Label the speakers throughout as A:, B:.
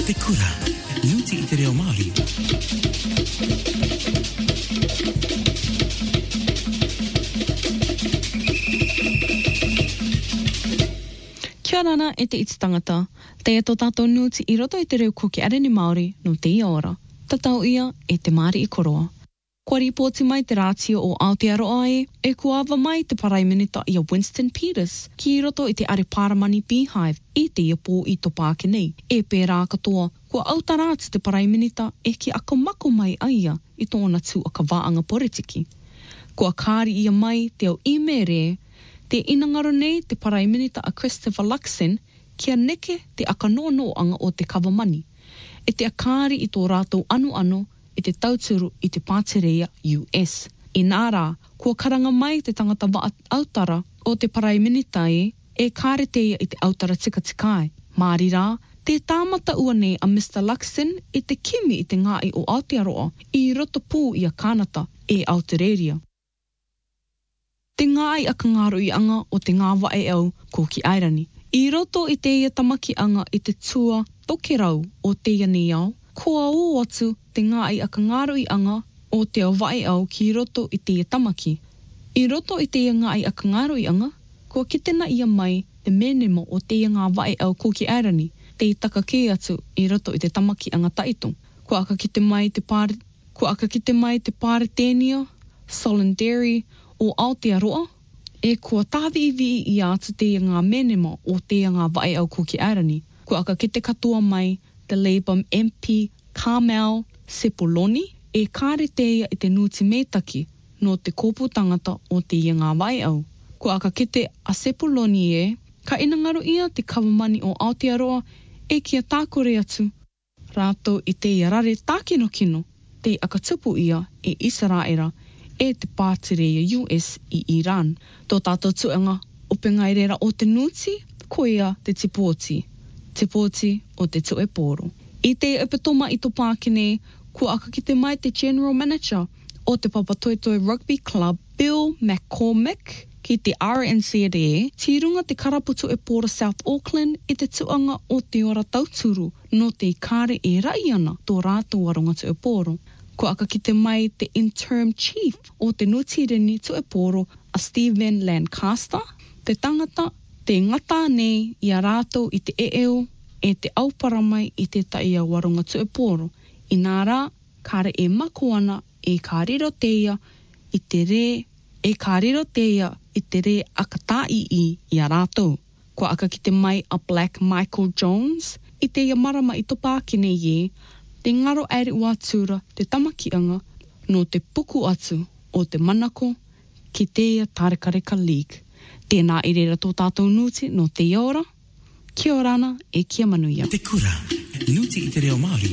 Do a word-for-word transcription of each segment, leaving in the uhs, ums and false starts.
A: Te kura, nuti i te reo Māori.
B: Kia rana e te iti tangata. Te ato tātou nuti i roto i te reo koki areni Māori no te ia ora. Tatau ia e te Māori i koroa. Kua ripoti mai te rātio o Aotearoa e, e kuawa mai te paraiminipa i a Winston Peters ki i roto i te Areparamani Beehive i te iapō i tō Pāke nei. E pērā katoa, kua autarāti te paraiminipa e ki akamako mai aia i tōna tū a ka wāanga politiki. Kua kāri ia mai te au imere, te inangaro nei te paraiminipa a Christopher Luxon kia neke te akanoanoanga o te kawamani. E te akari i tō rātou anu-anu i te tauturu i te Pātereia U S. I nā rā, kua karanga mai te tangata wa autara o te paraiminipa e, e kāreteia i te autara tika tikai. Māri rā, te tāmata ua nei a Mister Luxon i te kimi i te ngāi o Aotearoa i roto pū i a Kānata e Aotearoa. Te ngāi a kangaro i anga o te ngā wae au ko ki Airani. I roto i te ia tamaki anga i te tua tokerau o te ia ni au, kua o atu te ngāi a kangaro i anga o te au wae au ki roto i te ia tamaki. I roto i te ia ngāi a kangaro i anga, kua kitena ia mai te menemo o te ia ngā wae au ko ki Airani, te i taka ke atu i roto i te tamaki anga taito. Kua aka kite mai te pāre, kua aka kite mai te pāretenia, Solidary o Aotearoa, e kua tāwiwi i atu te ia ngā menema o te ia ngā wae au ko ki Airani. Kua aka kite katoa mai the Labour M P Carmel Sepuloni e kāreteia i te nuti mētaki no te kōpū tangata o te ia ngā wae au. Kua aka kite a Sepuloni e, ka inangaro ia te kawamani o Aotearoa e kia tākore atu. Rātou i te ia rare tākino-kino te aka tupu ia e Israera e te Pātereia U S i Iran. Tō tātou tuanga o pengairera o te nuti, ko ia te tipoti. Te poti o te tue poro. I te epetoma i tō Pākene, kua aka ki te mai te General Manager o te Papatoetoe Rugby Club, Bill McCormick, ki te R N C D E, tirunga te karaputu e pora South Auckland i te tuanga o te ora tauturu no te kāre e rai ana tō rātou aronga tue poro. Kua aka ki te mai te Interim Chief o te Nutireni tue poro a Stephen Lancaster, te tangata te ngata nei i a rātou i te eeo e te auparamai i te taia waronga tue poro. I nā rā, kāre e mako ana e kāriro teia i te re, e kāriro teia i te re akatai i i a rātou. Kua aka ki te mai a Black Michael Jones i te ia marama i tō Pākene ye, te ngaro aere ua tura te tamakianga no te puku atu o te manako ki teia Tarekareka League. Tēnā i reira tō tātou nuti no te ora, kia orana e kia manuia.
A: Te kura, nuti i te reo Māori.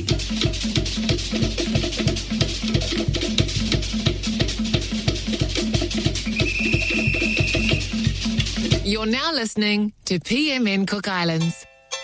C: You're now listening to P M N Cook Islands.